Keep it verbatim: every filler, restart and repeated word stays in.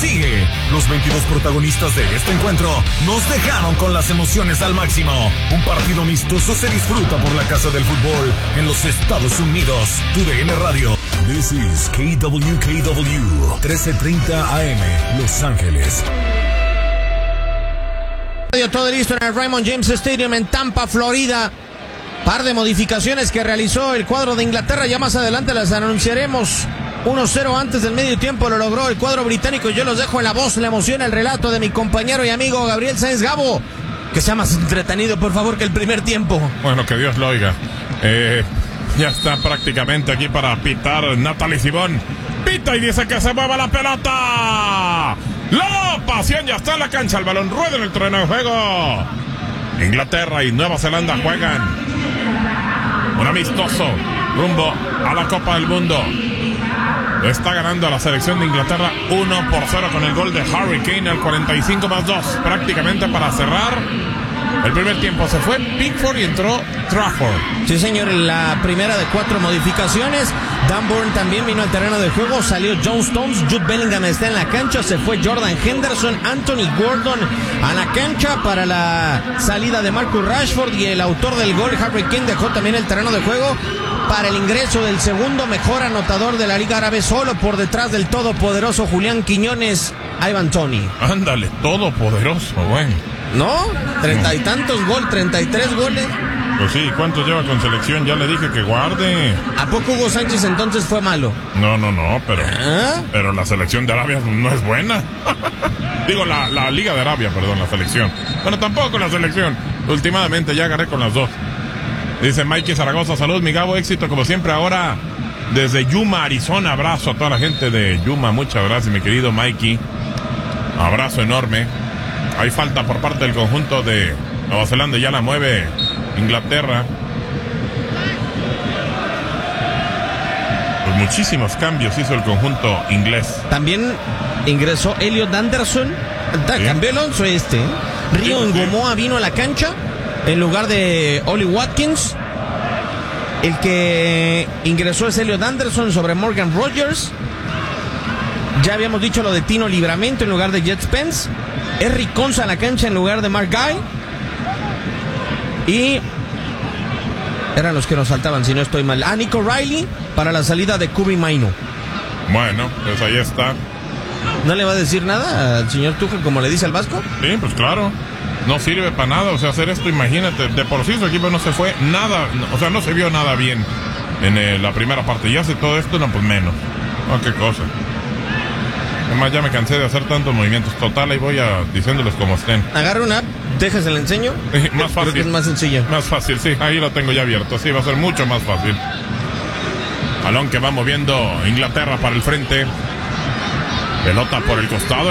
sigue. Los veintidós protagonistas de este encuentro nos dejaron con las emociones al máximo. Un partido amistoso se disfruta por la casa del fútbol en los Estados Unidos. Tu D N Radio. This is K W K W trece treinta A M, Los Ángeles. Todo listo en el Raymond James Stadium en Tampa, Florida. Par de modificaciones que realizó el cuadro de Inglaterra. Ya más adelante las anunciaremos. uno cero antes del medio tiempo lo logró el cuadro británico. Yo los dejo en la voz, la emoción, el relato de mi compañero y amigo Gabriel Sáenz. Gabo, que sea más entretenido, por favor, que el primer tiempo. Bueno, que Dios lo oiga. Eh, ya está prácticamente aquí para pitar Natalie Simón. Pita y dice que se mueva la pelota. La pasión ya está en la cancha. El balón rueda en el terreno de juego. Inglaterra y Nueva Zelanda juegan un amistoso rumbo a la Copa del Mundo. Está ganando la selección de Inglaterra uno por cero con el gol de Harry Kane al cuarenta y cinco más dos. Prácticamente para cerrar el primer tiempo. Se fue Pickford y entró Trafford. Sí, señor, la primera de cuatro modificaciones. Dan Burn también vino al terreno de juego. Salió John Stones, Jude Bellingham está en la cancha. Se fue Jordan Henderson, Anthony Gordon a la cancha para la salida de Marcus Rashford. Y el autor del gol, Harry Kane, dejó también el terreno de juego para el ingreso del segundo mejor anotador de la Liga Árabe, solo por detrás del todopoderoso Julián Quiñones, Ivan Toney. Ándale, todopoderoso, bueno. ¿No? Treinta y tantos gol, treinta y tres goles. Pues sí, ¿cuántos lleva con selección? Ya le dije que guarde. ¿A poco Hugo Sánchez entonces fue malo? No, no, no, pero ¿Ah? pero la selección de Arabia no es buena. Digo, la, la Liga de Arabia, perdón, la selección. Bueno, tampoco la selección. Últimamente ya agarré con las dos. Dice Mikey Zaragoza, salud, mi Gabo, éxito como siempre ahora desde Yuma, Arizona. Abrazo a toda la gente de Yuma, muchas gracias, mi querido Mikey. Abrazo enorme. Hay falta por parte del conjunto de Nueva Zelanda, ya la mueve Inglaterra. Pues muchísimos cambios hizo el conjunto inglés. También ingresó Elliot Anderson. ¿Sí? Cambió el once este. ¿eh? Río Sí, sí. Ngomoa vino a la cancha en lugar de Oli Watkins. El que ingresó es Elliot Anderson sobre Morgan Rogers. Ya habíamos dicho lo de Tino Livramento en lugar de Jet Spence. Eric Conza a la cancha en lugar de Mark Guy. Y eran los que nos faltaban, si no estoy mal. Ah, Nico Riley para la salida de Kobe Maino. Bueno, pues ahí está. ¿No le va a decir nada al señor Tuchel como le dice al Vasco? Sí, pues claro. No sirve para nada, o sea, hacer esto, imagínate, de por sí su equipo no se fue nada, o sea, no se vio nada bien en eh, la primera parte. Y hace todo esto, no, pues menos. No, qué cosa. Además, ya me cansé de hacer tantos movimientos. Total, ahí voy a diciéndoles como estén. Agarra una app, déjase la enseño. Sí, más fácil. Creo que es más sencilla. Más fácil, sí, ahí lo tengo ya abierto. Sí, va a ser mucho más fácil. Balón que va moviendo Inglaterra para el frente. Pelota por el costado.